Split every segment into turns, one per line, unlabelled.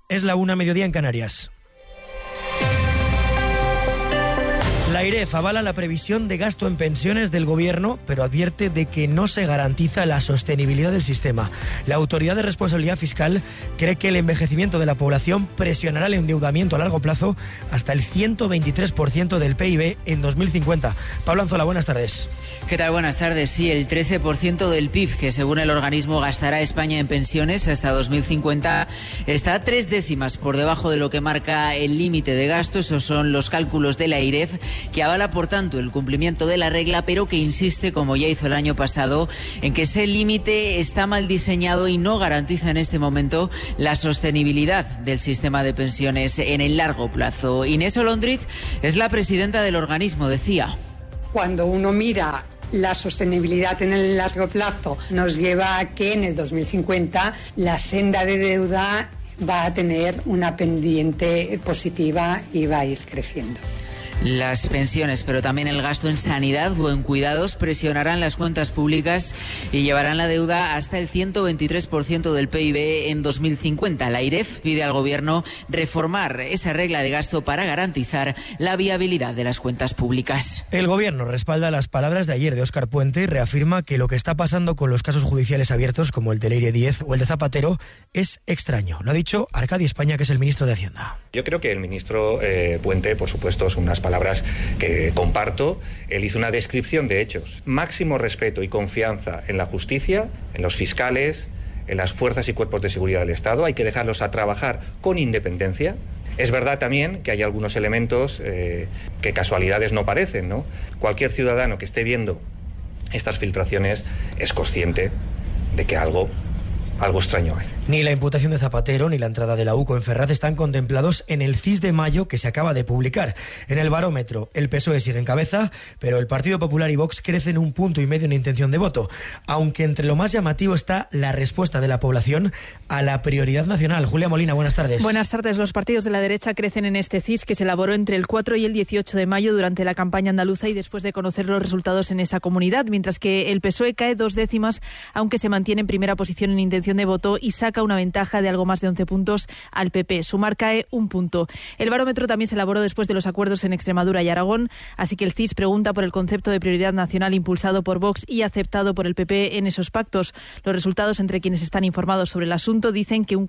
Es la 1:00, mediodía en Canarias. La AIREF avala la previsión de gasto en pensiones del Gobierno, pero advierte de que no se garantiza la sostenibilidad del sistema. La Autoridad de Responsabilidad Fiscal cree que el envejecimiento de la población presionará el endeudamiento a largo plazo hasta el 123% del PIB en 2050. Pablo Anzola, buenas tardes.
¿Qué tal? Buenas tardes. Sí, el 13% del PIB que según el organismo gastará España en pensiones hasta 2050 está 3 décimas por debajo de lo que marca el límite de gasto. Esos son los cálculos de la AIREF, que avala por tanto el cumplimiento de la regla, pero que insiste, como ya hizo el año pasado, en que ese límite está mal diseñado y no garantiza en este momento la sostenibilidad del sistema de pensiones en el largo plazo. Inés Olondriz es la presidenta del organismo, decía.
Cuando uno mira la sostenibilidad en el largo plazo, nos lleva a que en el 2050 la senda de deuda va a tener una pendiente positiva y va a ir creciendo.
Las pensiones, pero también el gasto en sanidad o en cuidados presionarán las cuentas públicas y llevarán la deuda hasta el 123% del PIB en 2050. La AIREF pide al Gobierno reformar esa regla de gasto para garantizar la viabilidad de las cuentas públicas.
El Gobierno respalda las palabras de ayer de Óscar Puente y reafirma que lo que está pasando con los casos judiciales abiertos, como el de Leire 10 o el de Zapatero, es extraño. Lo ha dicho Arcadi España, que es el ministro de Hacienda.
Yo creo que el ministro Puente, por supuesto, son unas palabras que comparto. Él hizo una descripción de hechos. Máximo respeto y confianza en la justicia, en los fiscales, en las fuerzas y cuerpos de seguridad del Estado. Hay que dejarlos a trabajar con independencia. Es verdad también que hay algunos elementos que casualidades no parecen, ¿no? Cualquier ciudadano que esté viendo estas filtraciones es consciente de que algo extraño hay.
Ni la imputación de Zapatero ni la entrada de la UCO en Ferraz están contemplados en el CIS de mayo que se acaba de publicar. En el barómetro, el PSOE sigue en cabeza, pero el Partido Popular y Vox crecen 1,5 puntos en intención de voto, aunque entre lo más llamativo está la respuesta de la población a la prioridad nacional. Julia Molina, buenas tardes.
Buenas tardes. Los partidos de la derecha crecen en este CIS que se elaboró entre el 4 y el 18 de mayo durante la campaña andaluza y después de conocer los resultados en esa comunidad, mientras que el PSOE cae 2 décimas, aunque se mantiene en primera posición en intención de voto y saca una ventaja de algo más de 11 puntos al PP. Sumar cae 1 punto. El barómetro también se elaboró después de los acuerdos en Extremadura y Aragón, así que el CIS pregunta por el concepto de prioridad nacional impulsado por Vox y aceptado por el PP en esos pactos. Los resultados entre quienes están informados sobre el asunto dicen que un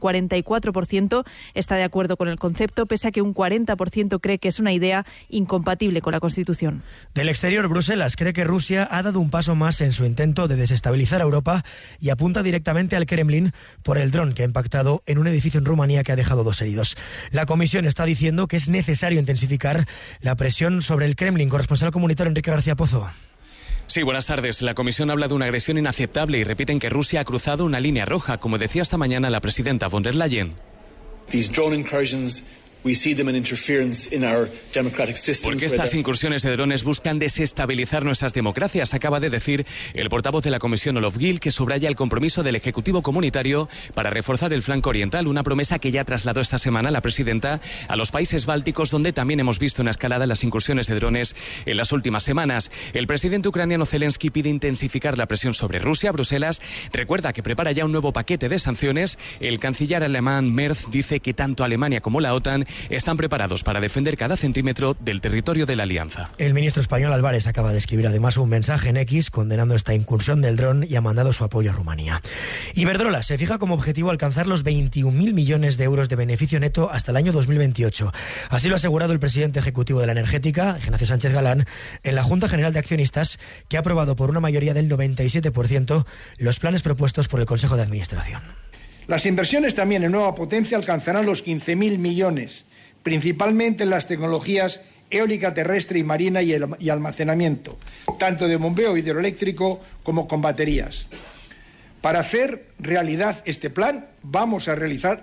44% está de acuerdo con el concepto, pese a que un 40% cree que es una idea incompatible con la Constitución.
Del exterior, Bruselas cree que Rusia ha dado un paso más en su intento de desestabilizar a Europa y apunta directamente al Kremlin por el dron que ha impactado en un edificio en Rumanía que ha dejado 2 heridos. La Comisión está diciendo que es necesario intensificar la presión sobre el Kremlin. Corresponsal comunitario Enrique García Pozo.
Sí, buenas tardes. La Comisión habla de una agresión inaceptable y repiten que Rusia ha cruzado una línea roja, como decía esta mañana la presidenta von der Leyen.
These drone incursions, we see them an interference in our democratic systems.
Porque estas incursiones de drones buscan desestabilizar nuestras democracias, acaba de decir el portavoz de la Comisión Olof Gil, que subraya el compromiso del Ejecutivo Comunitario para reforzar el flanco oriental, una promesa que ya trasladó esta semana la presidenta a los países bálticos, donde también hemos visto una escalada en las incursiones de drones en las últimas semanas. El presidente ucraniano Zelensky pide intensificar la presión sobre Rusia. Bruselas recuerda que prepara ya un nuevo paquete de sanciones. El canciller alemán Merz dice que tanto Alemania como la OTAN están preparados para defender cada centímetro del territorio de la alianza.
El ministro español Álvarez acaba de escribir además un mensaje en X condenando esta incursión del dron y ha mandado su apoyo a Rumanía. Iberdrola se fija como objetivo alcanzar los 21.000 millones de euros de beneficio neto hasta el año 2028. Así lo ha asegurado el presidente ejecutivo de la energética, Ignacio Sánchez Galán, en la Junta General de Accionistas, que ha aprobado por una mayoría del 97% los planes propuestos por el Consejo de Administración.
Las inversiones también en nueva potencia alcanzarán los 15.000 millones, principalmente en las tecnologías eólica terrestre y marina y almacenamiento, tanto de bombeo hidroeléctrico como con baterías. Para hacer realidad este plan, vamos a realizar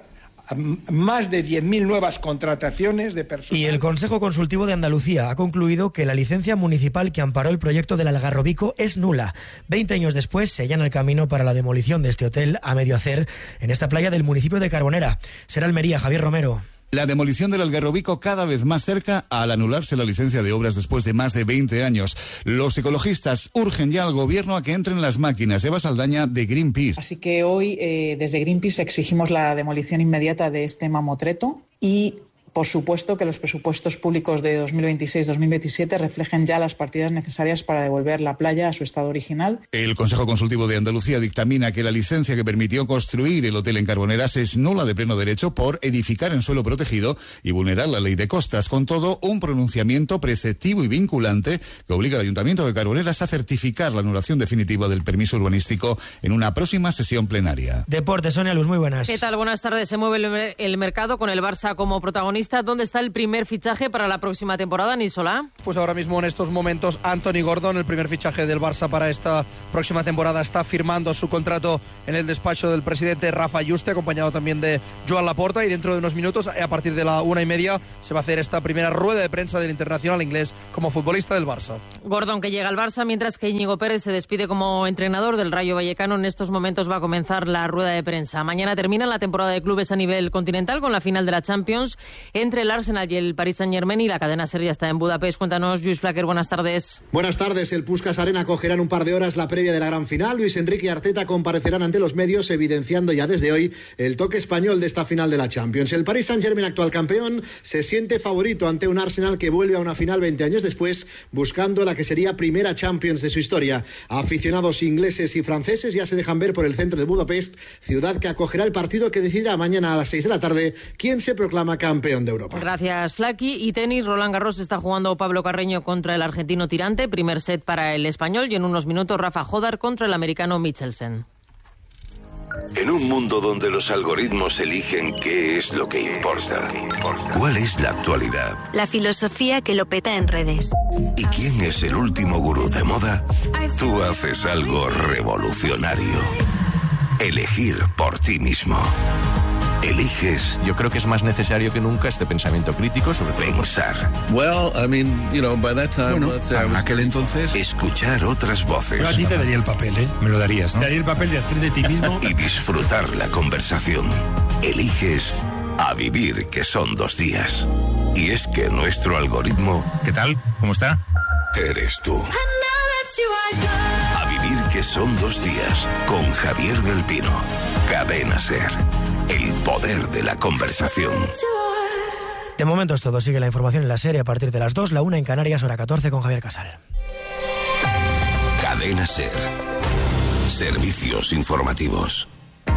más de 10.000 nuevas contrataciones de personal.
Y el Consejo Consultivo de Andalucía ha concluido que la licencia municipal que amparó el proyecto del Algarrobico es nula. 20 años después se allana el camino para la demolición de este hotel a medio hacer en esta playa del municipio de Carbonera. Será Almería, Javier Romero.
La demolición del Algarrobico cada vez más cerca al anularse la licencia de obras después de más de 20 años. Los ecologistas urgen ya al gobierno a que entren las máquinas. Eva Saldaña, de Greenpeace.
Así que hoy, desde Greenpeace, exigimos la demolición inmediata de este mamotreto y, por supuesto, que los presupuestos públicos de 2026-2027 reflejen ya las partidas necesarias para devolver la playa a su estado original.
El Consejo Consultivo de Andalucía dictamina que la licencia que permitió construir el hotel en Carboneras es nula de pleno derecho por edificar en suelo protegido y vulnerar la ley de costas. Con todo, un pronunciamiento preceptivo y vinculante que obliga al Ayuntamiento de Carboneras a certificar la anulación definitiva del permiso urbanístico en una próxima sesión plenaria.
Deportes, Sonia Luz, muy buenas.
¿Qué tal? Buenas tardes. Se mueve el mercado con el Barça como protagonista. ¿Dónde está el primer fichaje para la próxima temporada, Nisola?
Pues ahora mismo, en estos momentos, Anthony Gordon, el primer fichaje del Barça para esta próxima temporada, está firmando su contrato en el despacho del presidente Rafa Yuste, acompañado también de Joan Laporta, y dentro de unos minutos, a partir de la 1:30, se va a hacer esta primera rueda de prensa del internacional inglés como futbolista del Barça.
Gordon, que llega al Barça, mientras que Íñigo Pérez se despide como entrenador del Rayo Vallecano. En estos momentos va a comenzar la rueda de prensa. Mañana termina la temporada de clubes a nivel continental con la final de la Champions entre el Arsenal y el Paris Saint-Germain, y la cadena SER ya está en Budapest. Cuéntanos, Lluís Flaquer, buenas tardes.
Buenas tardes. El Puskás Arena acogerá en un par de horas la previa de la gran final. Luis Enrique y Arteta comparecerán ante los medios, evidenciando ya desde hoy el toque español de esta final de la Champions. El Paris Saint-Germain, actual campeón, se siente favorito ante un Arsenal que vuelve a una final 20 años después, buscando la que sería primera Champions de su historia. Aficionados ingleses y franceses ya se dejan ver por el centro de Budapest, ciudad que acogerá el partido que decidirá mañana a las 6 de la tarde quién se proclama campeón de Europa.
Gracias, Flaqui. Y tenis, Roland Garros está jugando Pablo Carreño contra el argentino Tirante, primer set para el español, y en unos minutos Rafa Jodar contra el americano Michelsen.
En un mundo donde los algoritmos eligen qué es lo que importa, ¿cuál es la actualidad?
La filosofía que lo peta en redes.
¿Y quién es el último gurú de moda? Tú haces algo revolucionario. Elegir por ti mismo. Eliges.
Yo creo que es más necesario que nunca este pensamiento crítico sobre
pensar.
En aquel entonces.
Escuchar otras voces.
Yo a ti te daría el papel, ¿eh?
Me lo darías, ¿no?
Te daría el papel de hacer de ti mismo.
Y disfrutar la conversación. Eliges a vivir, que son 2 días. Y es que nuestro algoritmo...
¿Qué tal? ¿Cómo está?
Eres tú. A vivir, que son 2 días. Con Javier del Pino. Cadena SER. El poder de la conversación.
De momento es todo. Sigue la información en la serie a partir de las 2, la 1 en Canarias, hora 14, con Javier Casal.
Cadena SER. Servicios informativos.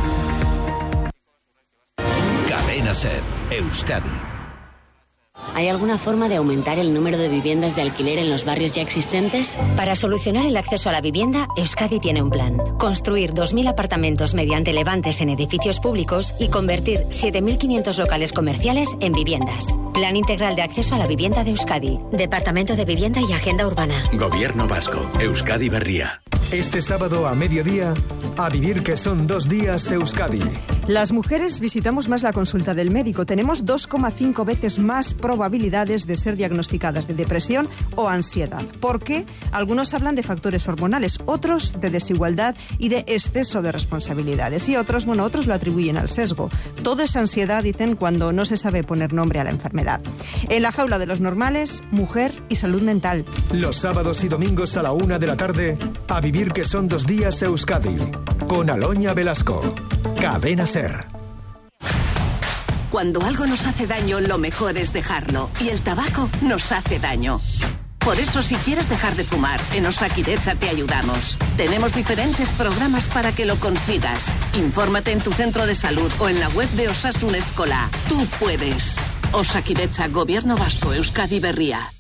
Cadena SER, Euskadi.
¿Hay alguna forma de aumentar el número de viviendas de alquiler en los barrios ya existentes?
Para solucionar el acceso a la vivienda, Euskadi tiene un plan. Construir 2.000 apartamentos mediante levantes en edificios públicos y convertir 7.500 locales comerciales en viviendas. Plan integral de acceso a la vivienda de Euskadi. Departamento de Vivienda y Agenda Urbana.
Gobierno Vasco. Euskadi Berria.
Este sábado a mediodía, a vivir, que son 2 días, Euskadi.
Las mujeres visitamos más la consulta del médico. Tenemos 2,5 veces más probabilidades de ser diagnosticadas de depresión o ansiedad. ¿Por qué? Algunos hablan de factores hormonales, otros de desigualdad y de exceso de responsabilidades. Y otros lo atribuyen al sesgo. Todo es ansiedad, dicen, cuando no se sabe poner nombre a la enfermedad. En la jaula de los normales, mujer y salud mental.
Los sábados y domingos a la 1 de la tarde, a vivir, que son 2 días, Euskadi. Con Aloña Velasco. Cadena SER.
Cuando algo nos hace daño, lo mejor es dejarlo. Y el tabaco nos hace daño. Por eso, si quieres dejar de fumar, en Osakidetza te ayudamos. Tenemos diferentes programas para que lo consigas. Infórmate en tu centro de salud o en la web de Osasun Eskola. Tú puedes. Osakidetza, Gobierno Vasco, Euskadi Berria.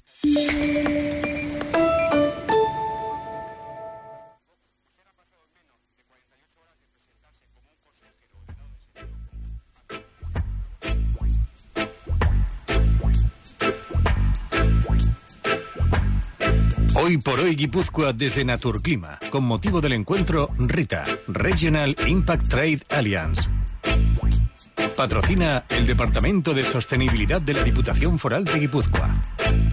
Hoy por hoy Guipúzcoa desde Naturclima, con motivo del encuentro RITA, Regional Impact Trade Alliance. Patrocina el Departamento de Sostenibilidad de la Diputación Foral de Guipúzcoa.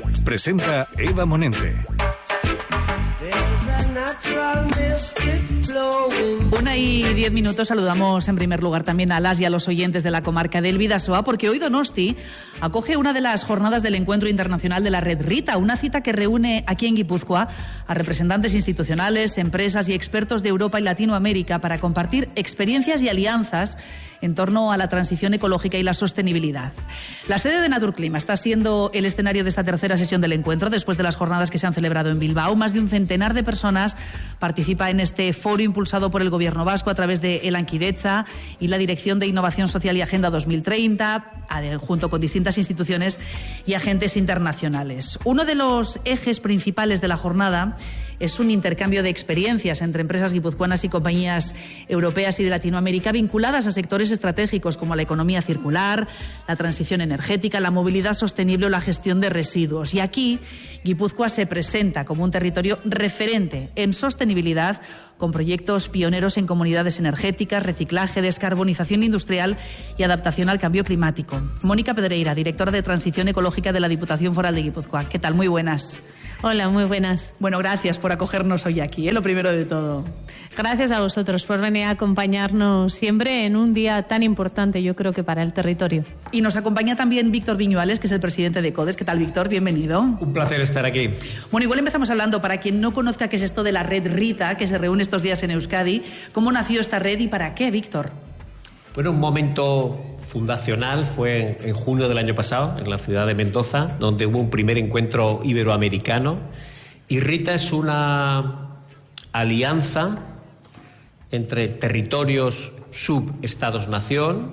Presenta Eva Monente.
1:10. Saludamos en primer lugar también a las y a los oyentes de la comarca del Bidasoa, porque hoy Donosti acoge una de las jornadas del Encuentro Internacional de la Red Rita, una cita que reúne aquí en Guipúzcoa a representantes institucionales, empresas y expertos de Europa y Latinoamérica para compartir experiencias y alianzas en torno a la transición ecológica y la sostenibilidad. La sede de Naturclima está siendo el escenario de esta tercera sesión del encuentro después de las jornadas que se han celebrado en Bilbao. Más de un centenar de personas participa en este foro impulsado por el Gobierno vasco a través de Elankidetza y la Dirección de Innovación Social y Agenda 2030, junto con distintas instituciones y agentes internacionales. Uno de los ejes principales de la jornada es un intercambio de experiencias entre empresas guipuzcoanas y compañías europeas y de Latinoamérica vinculadas a sectores estratégicos como la economía circular, la transición energética, la movilidad sostenible o la gestión de residuos. Y aquí Guipúzcoa se presenta como un territorio referente en sostenibilidad, con proyectos pioneros en comunidades energéticas, reciclaje, descarbonización industrial y adaptación al cambio climático. Mónica Pedreira, directora de Transición Ecológica de la Diputación Foral de Guipúzcoa. ¿Qué tal? Muy buenas.
Hola, muy buenas.
Bueno, gracias por acogernos hoy aquí, lo primero de todo.
Gracias a vosotros por venir a acompañarnos siempre en un día tan importante, yo creo que para el territorio.
Y nos acompaña también Víctor Viñuales, que es el presidente de CODES. ¿Qué tal, Víctor? Bienvenido.
Un placer estar aquí.
Bueno, igual empezamos hablando, para quien no conozca qué es esto de la Red Rita, que se reúne estos días en Euskadi. ¿Cómo nació esta red y para qué, Víctor?
Bueno, un momento fundacional fue en junio del año pasado, en la ciudad de Mendoza, donde hubo un primer encuentro iberoamericano. Y Rita es una alianza entre territorios subestados-nación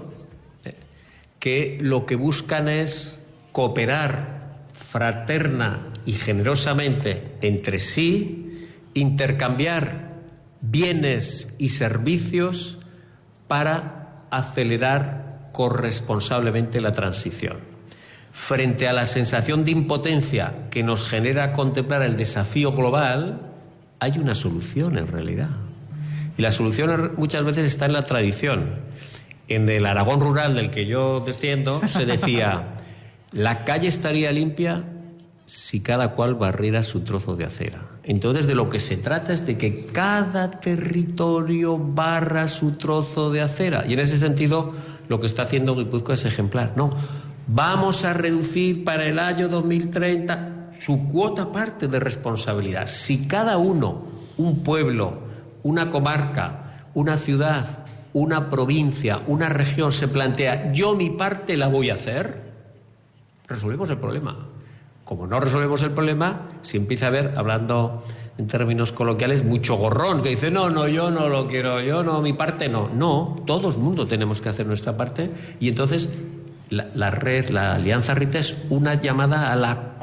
que lo que buscan es cooperar fraterna y generosamente entre sí, intercambiar bienes y servicios para acelerar corresponsablemente la transición. Frente a la sensación de impotencia que nos genera contemplar el desafío global, hay una solución en realidad. Y la solución muchas veces está en la tradición. En el Aragón rural del que yo desciendo se decía: la calle estaría limpia si cada cual barriera su trozo de acera. Entonces, de lo que se trata es de que cada territorio barra su trozo de acera. Y en ese sentido, lo que está haciendo Guipúzcoa es ejemplar. No, vamos a reducir para el año 2030 su cuota parte de responsabilidad. Si cada uno, un pueblo, una comarca, una ciudad, una provincia, una región se plantea: yo mi parte la voy a hacer, resolvemos el problema. Como no resolvemos el problema, si empieza a haber, hablando en términos coloquiales, mucho gorrón que dice: no, yo no lo quiero, yo no, mi parte no. No, todo el mundo tenemos que hacer nuestra parte. Y entonces la red, la Alianza Rita, es una llamada a la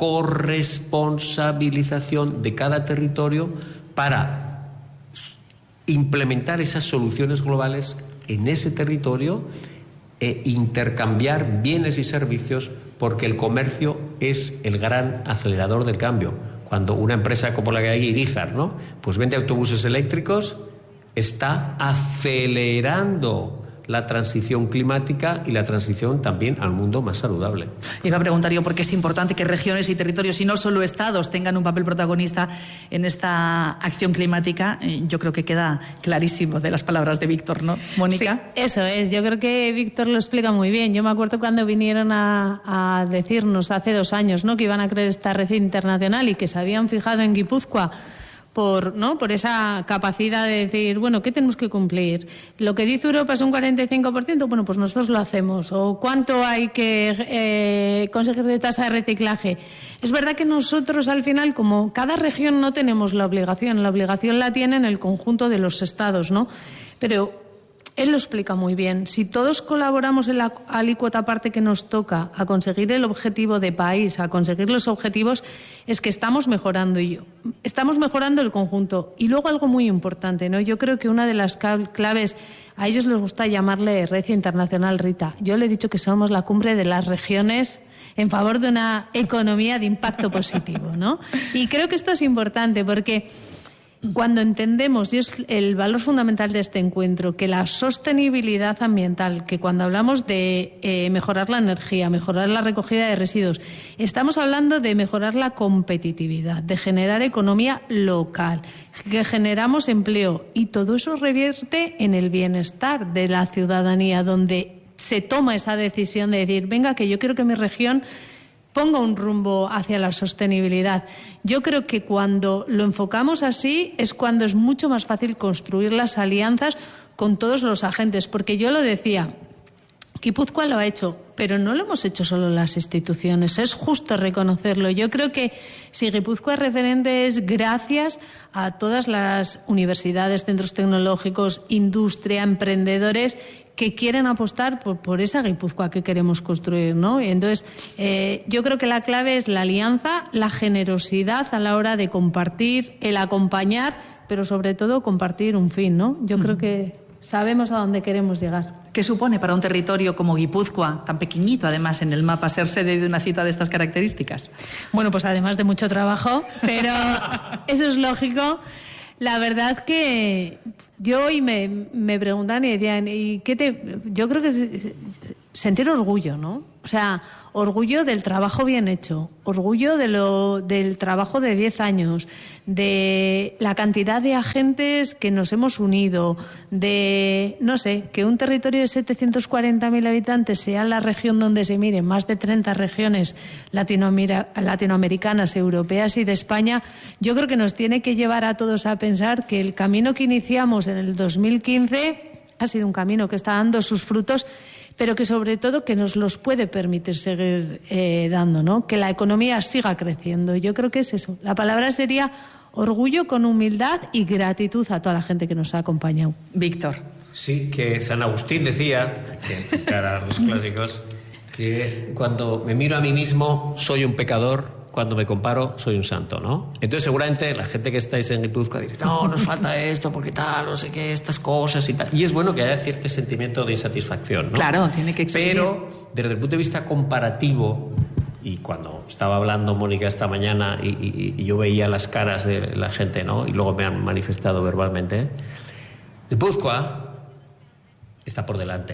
corresponsabilización de cada territorio para implementar esas soluciones globales en ese territorio e intercambiar bienes y servicios, porque el comercio es el gran acelerador del cambio. Cuando una empresa como la que hay, Irizar, ¿no?, pues vende autobuses eléctricos, está acelerando la transición climática y la transición también al mundo más saludable.
Iba a preguntar yo por qué es importante que regiones y territorios, y no solo estados, tengan un papel protagonista en esta acción climática. Yo creo que queda clarísimo de las palabras de Víctor, ¿no, Mónica?
Sí, eso es. Yo creo que Víctor lo explica muy bien. Yo me acuerdo cuando vinieron a decirnos hace 2 años, ¿no?, que iban a crear esta red internacional y que se habían fijado en Guipúzcoa por esa capacidad de decir, bueno, ¿qué tenemos que cumplir? Lo que dice Europa es un 45%, bueno, pues nosotros lo hacemos. ¿O cuánto hay que conseguir de tasa de reciclaje? Es verdad que nosotros, al final, como cada región no tenemos la obligación la tienen el conjunto de los estados, ¿no? Pero él lo explica muy bien. Si todos colaboramos en la alícuota parte que nos toca a conseguir el objetivo de país, a conseguir los objetivos, es que estamos mejorando el conjunto. Y luego algo muy importante, ¿no? Yo creo que una de las claves, a ellos les gusta llamarle Red Internacional Rita. Yo le he dicho que somos la cumbre de las regiones en favor de una economía de impacto positivo, ¿no? Y creo que esto es importante porque cuando entendemos, y es el valor fundamental de este encuentro, que la sostenibilidad ambiental, que cuando hablamos de mejorar la energía, mejorar la recogida de residuos, estamos hablando de mejorar la competitividad, de generar economía local, que generamos empleo, y todo eso revierte en el bienestar de la ciudadanía, donde se toma esa decisión de decir, venga, que yo quiero que mi región ponga un rumbo hacia la sostenibilidad. Yo creo que cuando lo enfocamos así es cuando es mucho más fácil construir las alianzas con todos los agentes, porque yo lo decía, Guipúzcoa lo ha hecho, pero no lo hemos hecho solo las instituciones, es justo reconocerlo. Yo creo que si Guipúzcoa es referente es gracias a todas las universidades, centros tecnológicos, industria, emprendedores que quieren apostar por esa Guipúzcoa que queremos construir, ¿no? Y entonces, yo creo que la clave es la alianza, la generosidad a la hora de compartir, el acompañar, pero sobre todo compartir un fin, ¿no? Yo creo que sabemos a dónde queremos llegar.
¿Qué supone para un territorio como Guipúzcoa, tan pequeñito además en el mapa, ser sede de una cita de estas características?
Bueno, pues además de mucho trabajo, pero eso es lógico. La verdad que yo hoy me preguntan y decían, yo creo que sentir orgullo, ¿no? O sea, orgullo del trabajo bien hecho, orgullo del trabajo de 10 años, de la cantidad de agentes que nos hemos unido, de, no sé, que un territorio de 740.000 habitantes sea la región donde se miren más de 30 regiones latinoamericanas, europeas y de España. Yo creo que nos tiene que llevar a todos a pensar que el camino que iniciamos en el 2015 ha sido un camino que está dando sus frutos, pero que sobre todo que nos los puede permitir seguir dando, ¿no? Que la economía siga creciendo. Yo creo que es eso. La palabra sería orgullo con humildad y gratitud a toda la gente que nos ha acompañado.
Víctor.
Sí, que San Agustín decía, que para los clásicos, que cuando me miro a mí mismo soy un pecador, cuando me comparo soy un santo, ¿no? Entonces seguramente la gente que estáis en Guipúzcoa dice, no, nos falta esto, porque tal, no sé qué, estas cosas y tal. Y es bueno que haya cierto sentimiento de insatisfacción, ¿no?
Claro, tiene que existir.
Pero desde el punto de vista comparativo, y cuando estaba hablando Mónica esta mañana y yo veía las caras de la gente, ¿no? Y luego me han manifestado verbalmente, Guipúzcoa está por delante,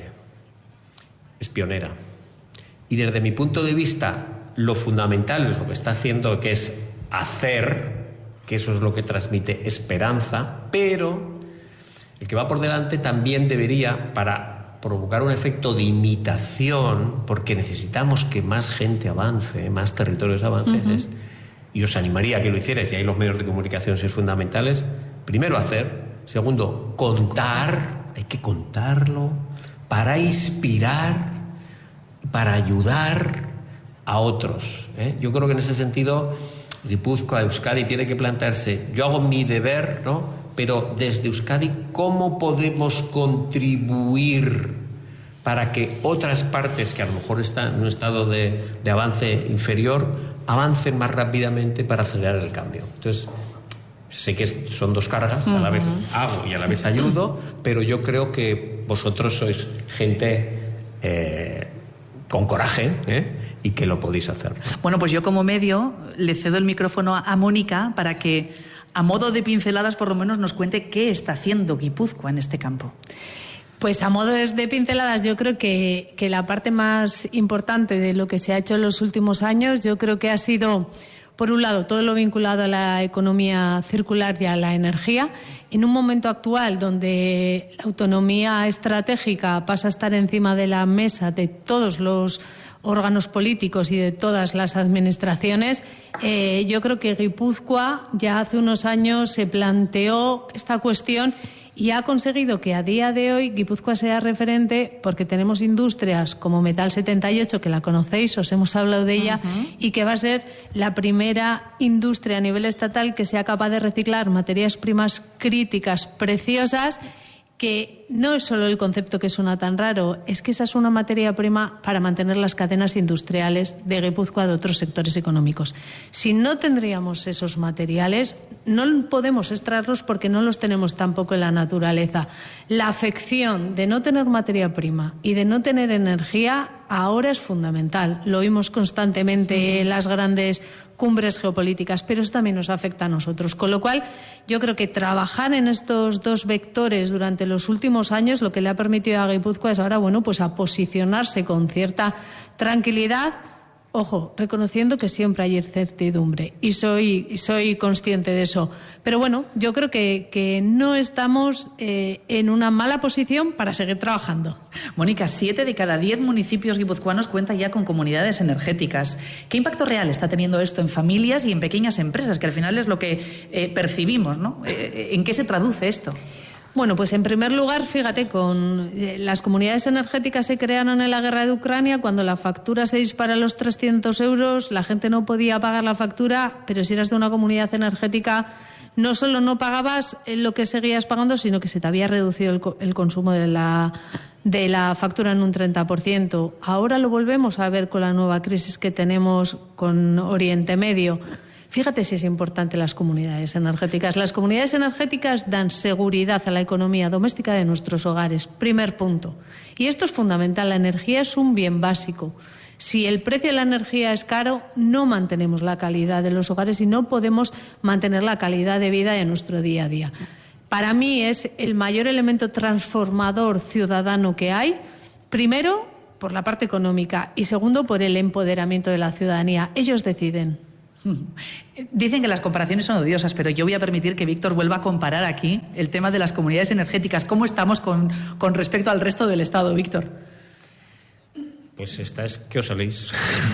es pionera. Y desde mi punto de vista, lo fundamental es lo que está haciendo, que es hacer, que eso es lo que transmite esperanza, pero el que va por delante también debería, para provocar un efecto de imitación, porque necesitamos que más gente avance, más territorios avancen, y os animaría a que lo hicierais, y ahí los medios de comunicación son fundamentales. Primero hacer, segundo contar, hay que contarlo, para inspirar, para ayudar a otros, ¿eh? Yo creo que en ese sentido Guipúzcoa, Euskadi tiene que plantearse, yo hago mi deber, ¿no? Pero desde Euskadi, ¿cómo podemos contribuir para que otras partes que a lo mejor están en un estado de avance inferior avancen más rápidamente para acelerar el cambio? Entonces, sé que son dos cargas, a la vez hago y a la vez ayudo, pero yo creo que vosotros sois gente con coraje, y que lo podéis hacer.
Bueno, pues yo como medio le cedo el micrófono a Mónica para que, a modo de pinceladas, por lo menos nos cuente qué está haciendo Guipúzcoa en este campo.
Pues a modo de pinceladas, yo creo que la parte más importante de lo que se ha hecho en los últimos años, yo creo que ha sido, por un lado, todo lo vinculado a la economía circular y a la energía, en un momento actual donde la autonomía estratégica pasa a estar encima de la mesa de todos los órganos políticos y de todas las administraciones. Yo creo que Guipúzcoa ya hace unos años se planteó esta cuestión y ha conseguido que a día de hoy Guipúzcoa sea referente, porque tenemos industrias como Metal 78, que la conocéis, os hemos hablado de ella, y que va a ser la primera industria a nivel estatal que sea capaz de reciclar materias primas críticas preciosas, que no es solo el concepto que suena tan raro, es que esa es una materia prima para mantener las cadenas industriales de Guipúzcoa, de otros sectores económicos. Si no tendríamos esos materiales, no podemos extraerlos porque no los tenemos tampoco en la naturaleza. La afección de no tener materia prima y de no tener energía ahora es fundamental. Lo oímos constantemente en las grandes cumbres geopolíticas, pero eso también nos afecta a nosotros. Con lo cual, yo creo que trabajar en estos dos vectores durante los últimos años lo que le ha permitido a Guipúzcoa es ahora, pues a posicionarse con cierta tranquilidad. Ojo, reconociendo que siempre hay incertidumbre y soy consciente de eso. Pero bueno, yo creo que no estamos en una mala posición para seguir trabajando.
Mónica, 7 de cada 10 municipios guipuzcoanos cuentan ya con comunidades energéticas. ¿Qué impacto real está teniendo esto en familias y en pequeñas empresas? Que al final es lo que percibimos, ¿no? ¿En qué se traduce esto?
Bueno, pues en primer lugar, fíjate, con las comunidades energéticas se crearon en la guerra de Ucrania, cuando la factura se dispara a los 300 euros, la gente no podía pagar la factura, pero si eras de una comunidad energética, no solo no pagabas lo que seguías pagando, sino que se te había reducido el consumo de la factura en un 30%. Ahora lo volvemos a ver con la nueva crisis que tenemos con Oriente Medio. Fíjate si es importante las comunidades energéticas. Las comunidades energéticas dan seguridad a la economía doméstica de nuestros hogares. Primer punto. Y esto es fundamental. La energía es un bien básico. Si el precio de la energía es caro, no mantenemos la calidad de los hogares y no podemos mantener la calidad de vida de nuestro día a día. Para mí es el mayor elemento transformador ciudadano que hay. Primero, por la parte económica y segundo, por el empoderamiento de la ciudadanía. Ellos deciden.
Dicen que las comparaciones son odiosas, pero yo voy a permitir que Víctor vuelva a comparar aquí el tema de las comunidades energéticas. ¿Cómo estamos con respecto al resto del Estado, Víctor?
Pues esta es que os salís.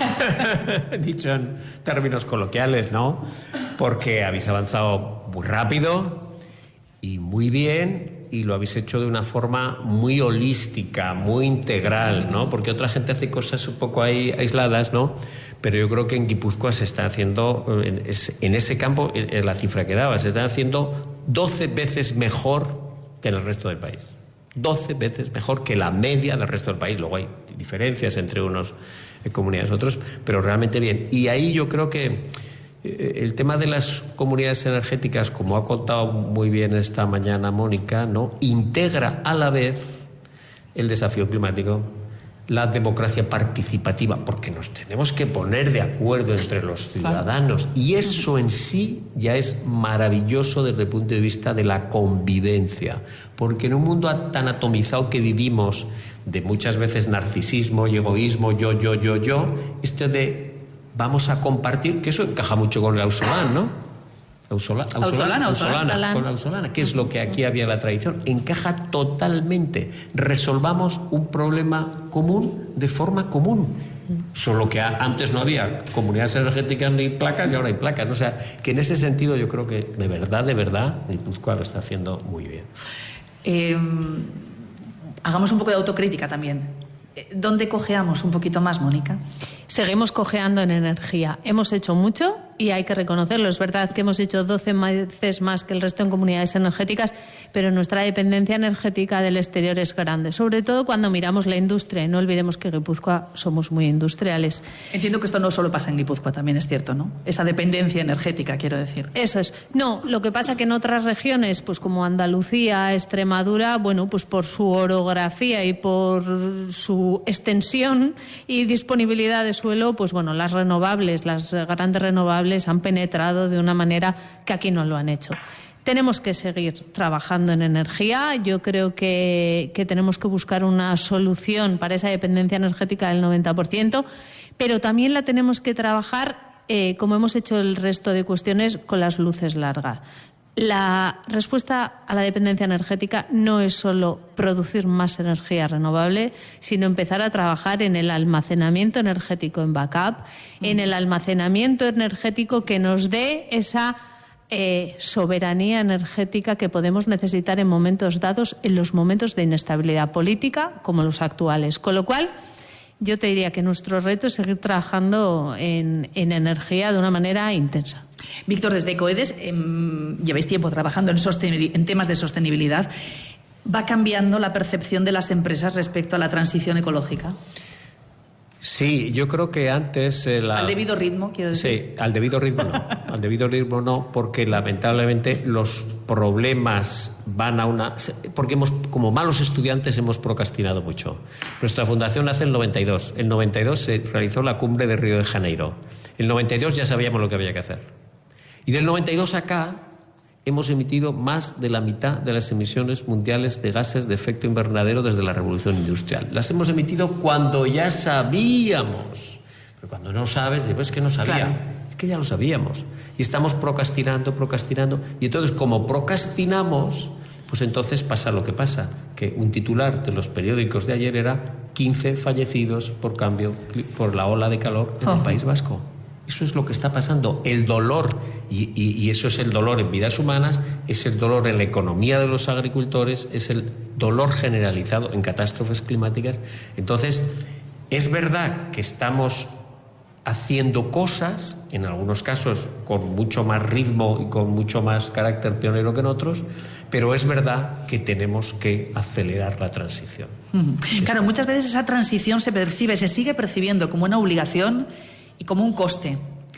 Dicho en términos coloquiales, ¿no? Porque habéis avanzado muy rápido y muy bien, y lo habéis hecho de una forma muy holística, muy integral, ¿no? Porque otra gente hace cosas un poco ahí aisladas, ¿no? Pero yo creo que en Guipúzcoa se está haciendo, en ese campo, en la cifra que daba, se está haciendo 12 veces mejor que en el resto del país. 12 veces mejor que la media del resto del país. Luego hay diferencias entre unos comunidades y otros, pero realmente bien. Y ahí yo creo que el tema de las comunidades energéticas, como ha contado muy bien esta mañana Mónica, ¿no?, integra a la vez el desafío climático, la democracia participativa, porque nos tenemos que poner de acuerdo entre los ciudadanos, y eso en sí ya es maravilloso desde el punto de vista de la convivencia, porque en un mundo tan atomizado que vivimos, de muchas veces narcisismo y egoísmo, yo, esto de vamos a compartir, que eso encaja mucho con el Ausolán, ¿no? Ausolana, que es lo que aquí había la tradición, encaja totalmente. Resolvamos un problema común de forma común. Solo que antes no había comunidades energéticas ni placas y ahora hay placas. O sea, que en ese sentido yo creo que de verdad, Guipúzcoa lo está haciendo muy bien.
Hagamos un poco de autocrítica también. ¿Dónde cojeamos un poquito más, Mónica?
Seguimos cojeando en energía. Hemos hecho mucho y hay que reconocerlo. Es verdad que hemos hecho 12 veces más que el resto en comunidades energéticas, pero nuestra dependencia energética del exterior es grande, sobre todo cuando miramos la industria. Y no olvidemos que en Guipúzcoa somos muy industriales.
Entiendo que esto no solo pasa en Guipúzcoa, también es cierto, ¿no? Esa dependencia energética, quiero decir.
Eso es. No, lo que pasa que en otras regiones, pues como Andalucía, Extremadura, bueno, pues por su orografía y por su extensión y disponibilidad de suelo, pues bueno, las renovables, las grandes renovables han penetrado de una manera que aquí no lo han hecho. Tenemos que seguir trabajando en energía. Yo creo que tenemos que buscar una solución para esa dependencia energética del 90%, pero también la tenemos que trabajar, como hemos hecho el resto de cuestiones, con las luces largas. La respuesta a la dependencia energética no es solo producir más energía renovable, sino empezar a trabajar en el almacenamiento energético en backup, en el almacenamiento energético que nos dé esa soberanía energética que podemos necesitar en momentos dados, en los momentos de inestabilidad política como los actuales. Con lo cual, yo te diría que nuestro reto es seguir trabajando en energía de una manera intensa.
Víctor, desde Ecoedes lleváis tiempo trabajando en temas de sostenibilidad. ¿Va cambiando la percepción de las empresas respecto a la transición ecológica?
Sí, yo creo que antes...
Al debido ritmo, quiero decir.
Sí, al debido ritmo no. Al debido ritmo no, porque lamentablemente los problemas van a una... Porque como malos estudiantes hemos procrastinado mucho. Nuestra fundación nace en el 92. En el 92 se realizó la cumbre de Río de Janeiro. En el 92 ya sabíamos lo que había que hacer. Y del 92 acá hemos emitido más de la mitad de las emisiones mundiales de gases de efecto invernadero desde la revolución industrial. Las hemos emitido cuando ya sabíamos. Pero cuando no sabes, digo, es que no sabía. Claro. Es que ya lo sabíamos. Y estamos procrastinando. Y entonces, como procrastinamos, pues entonces pasa lo que pasa. Que un titular de los periódicos de ayer era 15 fallecidos por la ola de calor en el País Vasco. Eso es lo que está pasando. El dolor, y eso es el dolor en vidas humanas, es el dolor en la economía de los agricultores, es el dolor generalizado en catástrofes climáticas. Entonces, es verdad que estamos haciendo cosas, en algunos casos con mucho más ritmo y con mucho más carácter pionero que en otros, pero es verdad que tenemos que acelerar la transición.
Claro, muchas veces esa transición se sigue percibiendo como una obligación y como un coste.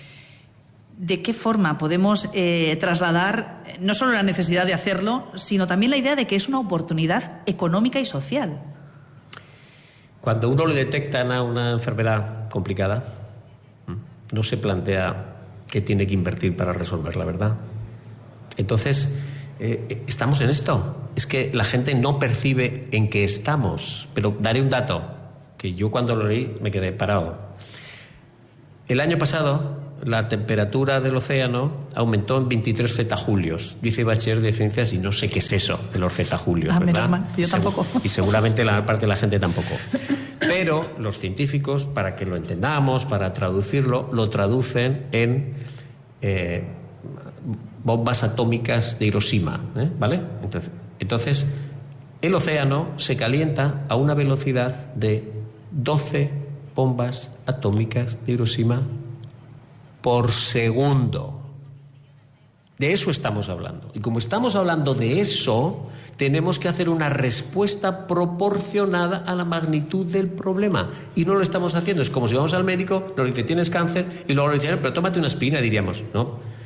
¿De qué forma podemos trasladar no solo la necesidad de hacerlo, sino también la idea de que es una oportunidad económica y social?
Cuando uno le detectan a una enfermedad complicada, no se plantea qué tiene que invertir para resolverla, ¿verdad? Entonces, estamos en esto. Es que la gente no percibe en qué estamos. Pero daré un dato, que yo cuando lo leí me quedé parado. El año pasado, la temperatura del océano aumentó en 23 zetajulios. Yo hice bachiller de ciencias y no sé qué es eso de los zetajulios, ¿verdad?
Menos mal, yo tampoco.
Y seguramente la parte de la gente tampoco. Pero los científicos, para que lo entendamos, para traducirlo, lo traducen en bombas atómicas de Hiroshima, ¿vale? Entonces, el océano se calienta a una velocidad de 12 bombas atómicas de Hiroshima por segundo. De eso estamos hablando. Y como estamos hablando de eso, tenemos que hacer una respuesta proporcionada a la magnitud del problema. Y no lo estamos haciendo. Es como si vamos al médico, nos dice, tienes cáncer, y luego nos dice, pero tómate una aspirina, diríamos, ¿no?